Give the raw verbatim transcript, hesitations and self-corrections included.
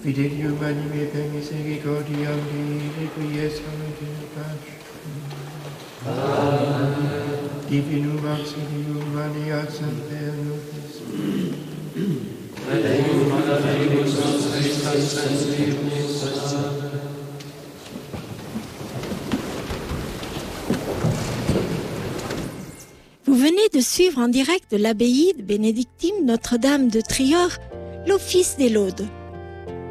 Fidelio anime per misericordiam Dei, requiescam in pace. Amen. Divinum auxilium mania semper nobis. Deum adavibus nostris sensibus. Amen. Vous venez de suivre en direct de l'abbaye de bénédictine Notre-Dame de Trior l'office des laudes.